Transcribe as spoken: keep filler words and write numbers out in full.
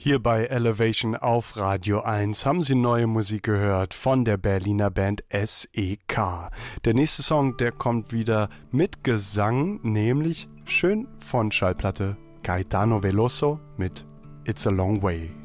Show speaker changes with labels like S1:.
S1: Hier bei Elevation auf Radio eins haben Sie neue Musik gehört von der Berliner Band S E K. Der nächste Song, der kommt wieder mit Gesang, nämlich schön von Schallplatte Caetano Veloso mit It's a Long Way.